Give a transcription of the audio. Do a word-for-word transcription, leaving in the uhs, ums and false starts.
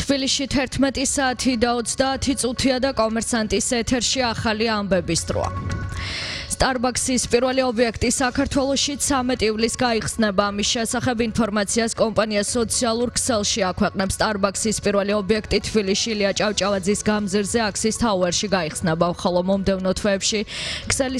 თბილისში თერთმეტი საათი და ოცდაათი წუთია და კომერსანტის ეთერში ახალი ამბების დროა. Starbucks-ის პირველი ობიექტი საქართველოში ცამეტ ივლისს გაიხსნება. Ამის შესახებ ინფორმაციას კომპანია სოციალურ ქსელში აქვეყნებს. Starbucks-ის პირველი ობიექტი თბილისში ილია ჭავჭავაძის გამზირზე აქსის თაუერში გაიხსნება, ხოლო მომდევნო თვეებში ქსელი